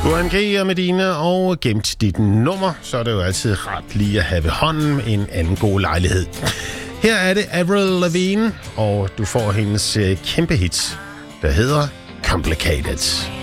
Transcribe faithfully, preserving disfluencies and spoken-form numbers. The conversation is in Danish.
Juan G. og Medina og gemt dit nummer, så er det jo altid ret lige at have ved hånden en anden god lejlighed. Her er det Avril Lavigne, og du får hendes kæmpe hit, der hedder Complicated.